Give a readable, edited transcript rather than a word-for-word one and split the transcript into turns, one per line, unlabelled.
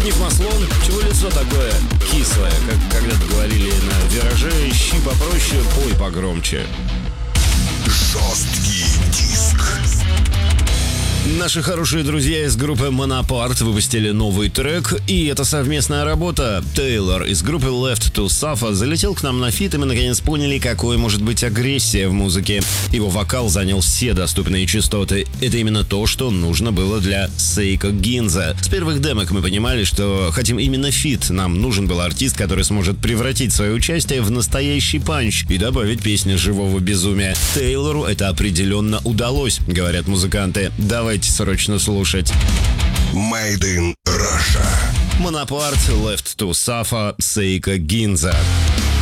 Ник Маслон, чего лицо такое кислое, как когда-то говорили на вираже, щи попроще, пой погромче.
Жесткий диск.
Наши хорошие друзья из группы Monapart выпустили новый трек, и это совместная работа. Тейлор из группы Left to Suffer залетел к нам на фит, и мы наконец поняли, какой может быть агрессия в музыке. Его вокал занял все доступные частоты. Это именно то, что нужно было для Сейко Гинза. С первых демок мы понимали, что хотим именно фит. Нам нужен был артист, который сможет превратить свое участие в настоящий панч и добавить песни живого безумия. Тейлору это определенно удалось, говорят музыканты. Давайте срочно слушать.
Made in Russia.
Monapart, Left to Suffer, Сейко Гинза.